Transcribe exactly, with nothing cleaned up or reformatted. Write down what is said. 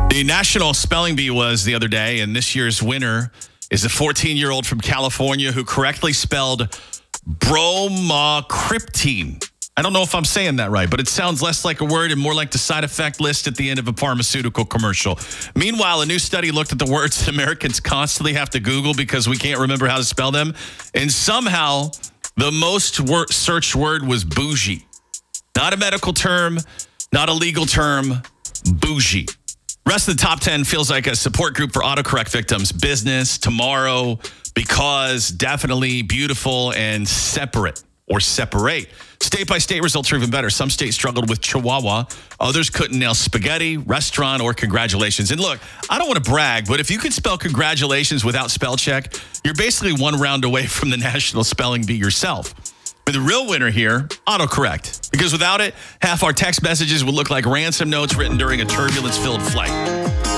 The National Spelling Bee was the other day, and this year's winner is a fourteen-year-old from California who correctly spelled bromocriptine. I don't know if I'm saying that right, but it sounds less like a word and more like the side effect list at the end of a pharmaceutical commercial. Meanwhile, a new study looked at the words Americans constantly have to Google because we can't remember how to spell them. And somehow, the most wor- searched word was bougie. Not a medical term, not a legal term, bougie. Rest of the top ten feels like a support group for autocorrect victims. Business, tomorrow, because, definitely, beautiful, and separate or separate. State-by-state results are even better. Some states struggled with Chihuahua. Others couldn't nail spaghetti, restaurant, or congratulations. And look, I don't want to brag, but if you can spell congratulations without spell check, you're basically one round away from the National Spelling Bee yourself. But the real winner here, autocorrect. Because without it, half our text messages would look like ransom notes written during a turbulence-filled flight.